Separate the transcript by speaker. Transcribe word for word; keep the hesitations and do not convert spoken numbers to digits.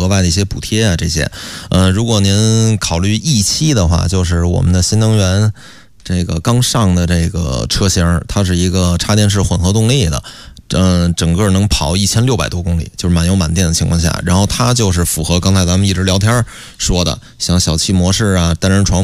Speaker 1: 额外的一些补贴啊这些。呃，如果您考虑 E 七的话，就是我们的新能源这个刚上的这个车型，它是一个插电式混合动力的。嗯，整个能跑一千六百多公里，就是满油满电的情况下，然后它就是符合刚才咱们一直聊天说的，像小气模式啊、单人床